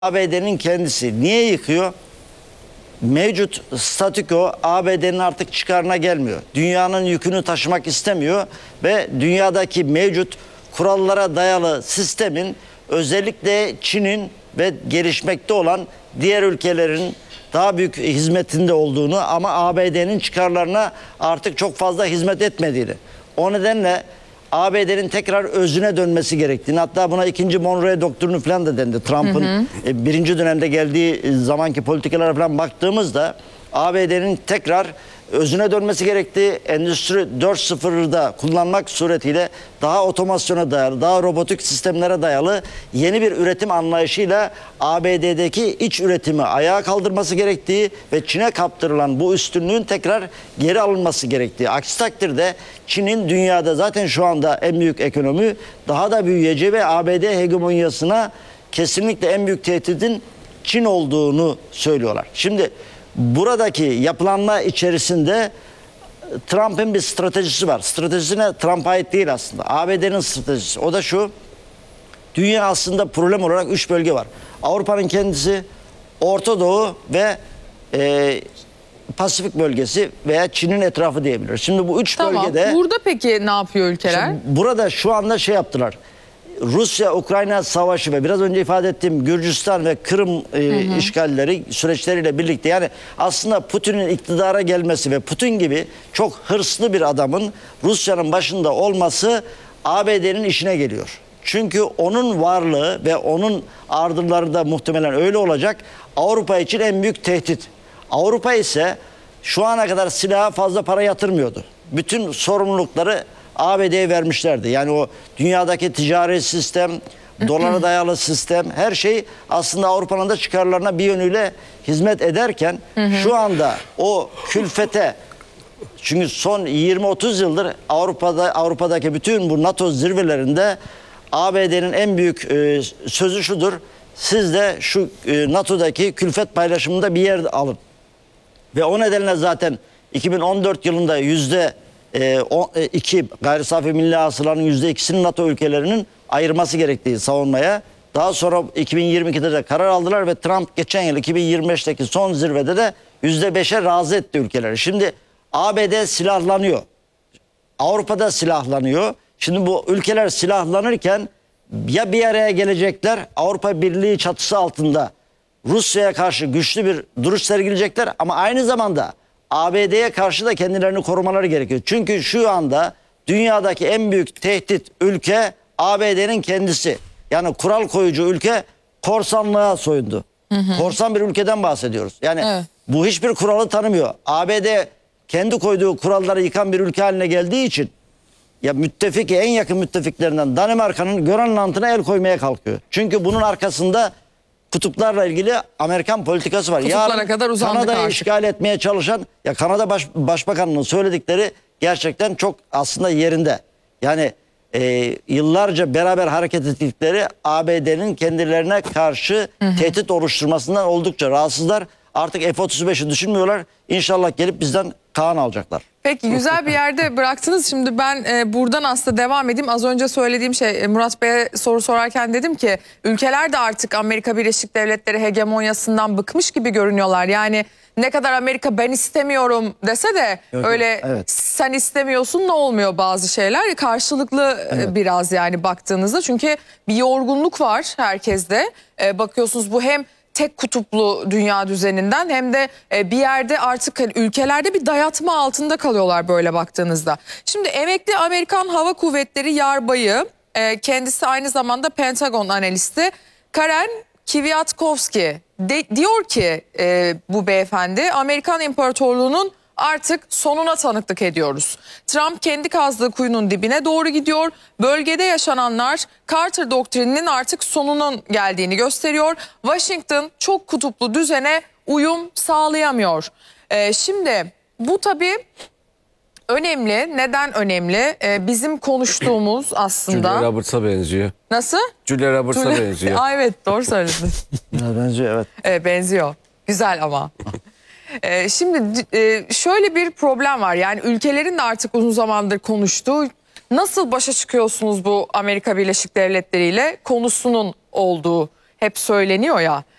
ABD'nin kendisi niye yıkıyor? Mevcut statüko ABD'nin artık çıkarına gelmiyor. Dünyanın yükünü taşımak istemiyor ve dünyadaki mevcut kurallara dayalı sistemin özellikle Çin'in ve gelişmekte olan diğer ülkelerin daha büyük hizmetinde olduğunu ama ABD'nin çıkarlarına artık çok fazla hizmet etmediğini. O nedenle ABD'nin tekrar özüne dönmesi gerektiğini, hatta buna 2. Monroe doktrinu falan da dendi. Trump'ın birinci dönemde geldiği zamanki politikalara falan baktığımızda ABD'nin tekrar özüne dönmesi gerektiği, Endüstri 4.0'da kullanmak suretiyle daha otomasyona dayalı, daha robotik sistemlere dayalı yeni bir üretim anlayışıyla ABD'deki iç üretimi ayağa kaldırması gerektiği ve Çin'e kaptırılan bu üstünlüğün tekrar geri alınması gerektiği. Aksi takdirde Çin'in dünyada zaten şu anda en büyük ekonomi daha da büyüyeceği ve ABD hegemonyasına kesinlikle en büyük tehditin Çin olduğunu söylüyorlar. Şimdi buradaki yapılanma içerisinde Trump'ın bir stratejisi var. Stratejisine Trump'a ait değil aslında. ABD'nin stratejisi. O da şu: dünya aslında problem olarak 3 bölge var. Avrupa'nın kendisi, Orta Doğu ve Pasifik bölgesi veya Çin'in etrafı diyebiliriz. Şimdi bu 3 bölgede... Burada peki ne yapıyor ülkeler? Burada şu anda şey yaptılar. Rusya-Ukrayna savaşı ve biraz önce ifade ettiğim Gürcistan ve Kırım işgalleri süreçleriyle birlikte, yani aslında Putin'in iktidara gelmesi ve Putin gibi çok hırslı bir adamın Rusya'nın başında olması ABD'nin işine geliyor. Çünkü onun varlığı ve onun ardılları da muhtemelen öyle olacak. Avrupa için en büyük tehdit. Avrupa ise şu ana kadar silaha fazla para yatırmıyordu. Bütün sorumlulukları ABD'ye vermişlerdi. Yani o dünyadaki ticari sistem, dolara dayalı sistem, her şey aslında Avrupa'nın da çıkarlarına bir yönüyle hizmet ederken şu anda o külfete, çünkü son 20-30 yıldır Avrupa'daki bütün bu NATO zirvelerinde ABD'nin en büyük sözü şudur: siz de şu NATO'daki külfet paylaşımında bir yer alın. Ve o nedenle zaten 2014 yılında %2 gayri safi milli hasılanın %2'sini NATO ülkelerinin ayırması gerektiği savunmaya. Daha sonra 2022'de de karar aldılar ve Trump geçen yıl 2025'teki son zirvede de %5'e razı etti ülkeleri. Şimdi ABD silahlanıyor. Avrupa'da silahlanıyor. Şimdi bu ülkeler silahlanırken ya bir araya gelecekler, Avrupa Birliği çatısı altında Rusya'ya karşı güçlü bir duruş sergileyecekler ama aynı zamanda ABD'ye karşı da kendilerini korumaları gerekiyor. Çünkü şu anda dünyadaki en büyük tehdit ülke ABD'nin kendisi. Yani kural koyucu ülke korsanlığa soyundu. Korsan bir ülkeden bahsediyoruz. Yani bu hiçbir kuralı tanımıyor. ABD kendi koyduğu kuralları yıkan bir ülke haline geldiği için ya müttefiki, en yakın müttefiklerinden Danimarka'nın Grönland'ına el koymaya kalkıyor. Çünkü bunun arkasında kutuplarla ilgili Amerikan politikası var. Kutuplara kadar uzandık Kanada'yı artık. işgal etmeye çalışan, ya Kanada Başbakanı'nın söyledikleri gerçekten çok aslında yerinde. Yani yıllarca beraber hareket ettikleri ABD'nin kendilerine karşı tehdit oluşturmasından oldukça rahatsızlar. Artık F-35'i düşünmüyorlar. İnşallah gelip bizden Kaan alacaklar. Peki, güzel bir yerde bıraktınız. Şimdi ben buradan aslında devam edeyim. Az önce söylediğim şey, Murat Bey'e soru sorarken dedim ki ülkeler de artık Amerika Birleşik Devletleri hegemonyasından bıkmış gibi görünüyorlar. Yani ne kadar Amerika ben istemiyorum dese de öyle sen istemiyorsun ne olmuyor bazı şeyler. Karşılıklı biraz yani baktığınızda. Çünkü bir yorgunluk var herkeste. Bakıyorsunuz bu hem tek kutuplu dünya düzeninden hem de bir yerde artık ülkelerde bir dayatma altında kalıyorlar böyle baktığınızda. Şimdi emekli Amerikan Hava Kuvvetleri Yarbayı, kendisi aynı zamanda Pentagon analisti Karen Kwiatkowski diyor ki bu beyefendi, Amerikan İmparatorluğu'nun artık sonuna tanıklık ediyoruz. Trump kendi kazdığı kuyunun dibine doğru gidiyor. Bölgede yaşananlar Carter doktrininin artık sonunun geldiğini gösteriyor. Washington çok kutuplu düzene uyum sağlayamıyor. Şimdi bu tabii önemli. Neden önemli? Bizim konuştuğumuz aslında... Julia Roberts'a benziyor. Nasıl? Julia Roberts'a benziyor. Evet, doğru söyledin. Benziyor, evet. Benziyor. Güzel ama. Şimdi şöyle bir problem var. Yani ülkelerin de artık uzun zamandır konuştuğu, nasıl başa çıkıyorsunuz bu Amerika Birleşik Devletleri ile konusunun olduğu hep söyleniyor ya.